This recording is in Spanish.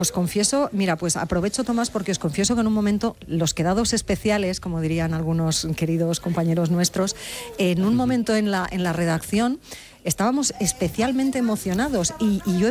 Os confieso, mira, pues aprovecho, Tomás, porque os confieso que en un momento los quedados especiales, como dirían algunos queridos compañeros nuestros, en un momento en la redacción estábamos especialmente emocionados y yo